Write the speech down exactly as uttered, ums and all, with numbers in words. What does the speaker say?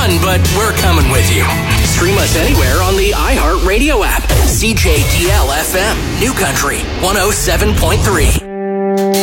fun, but we're coming with you. Stream us anywhere on the iHeartRadio app. C J D L F M, New Country, one oh seven point three.